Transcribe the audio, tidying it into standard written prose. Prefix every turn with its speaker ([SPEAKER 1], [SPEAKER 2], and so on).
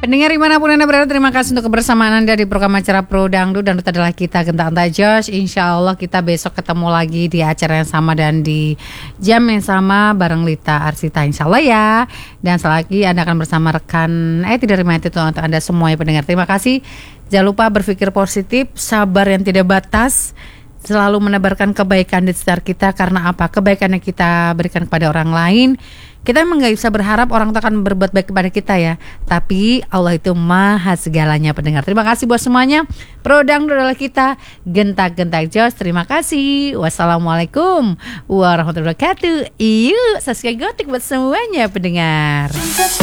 [SPEAKER 1] Pendengar dimanapun Anda berada, terima kasih untuk kebersamaan Anda di program acara Pro Dangdut. Dangdut adalah kita, Genta Anta Josh. Insya Allah kita besok ketemu lagi di acara yang sama dan di jam yang sama bareng Lita Arsita, insya Allah ya. Dan selagi Anda akan bersama rekan tidak remind itu untuk Anda semua ya pendengar. Terima kasih. Jangan lupa berpikir positif, sabar yang tidak batas, selalu menebarkan kebaikan di sekitar kita. Karena apa? Kebaikan yang kita berikan kepada orang lain, kita memang gak bisa berharap orang itu akan berbuat baik kepada kita ya. Tapi Allah itu maha segalanya pendengar. Terima kasih buat semuanya. Pro Dangdut adalah kita, Gentak-gentak Josh. Terima kasih. Wassalamualaikum warahmatullahi wabarakatuh. Yuk, subscribe Gotik buat semuanya pendengar.